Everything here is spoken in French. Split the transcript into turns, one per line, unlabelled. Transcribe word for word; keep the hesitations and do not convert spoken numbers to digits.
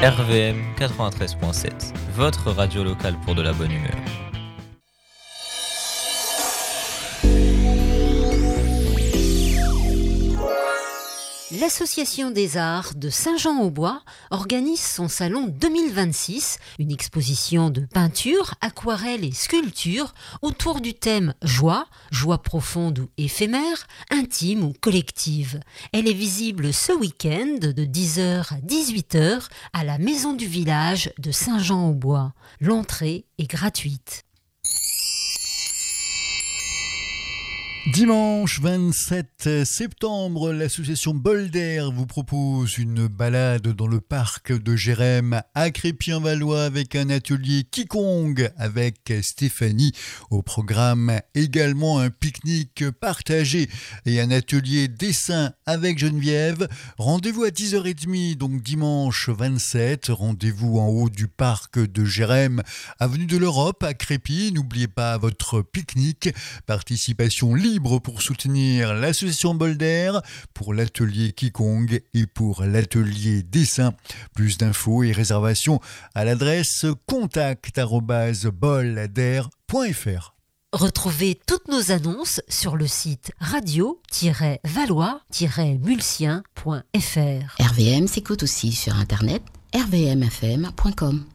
R V M quatre-vingt-treize point sept, votre radio locale pour de la bonne humeur.
L'Association des Arts de Saint-Jean-au-Bois organise son salon deux mille vingt-six, une exposition de peinture, aquarelle et sculpture autour du thème joie, joie profonde ou éphémère, intime ou collective. Elle est visible ce week-end de dix heures à dix-huit heures à la Maison du Village de Saint-Jean-au-Bois. L'entrée est gratuite.
Dimanche vingt-sept septembre, l'association Bolder vous propose une balade dans le parc de Jérém à Crépy-en-Valois avec un atelier Qigong avec Stéphanie. Au programme également un pique-nique partagé et un atelier dessin avec Geneviève. Rendez-vous à dix heures trente, donc dimanche vingt-sept. Rendez-vous en haut du parc de Jérém, avenue de l'Europe à Crépy. N'oubliez pas votre pique-nique. Participation libre pour soutenir l'association Bolder, pour l'atelier Qigong et pour l'atelier dessin. Plus d'infos et réservations à l'adresse contact arobase bolder point f r.
Retrouvez toutes nos annonces sur le site radio tiret valois tiret mulsien point f r.
R V M s'écoute aussi sur internet r v m f m point com.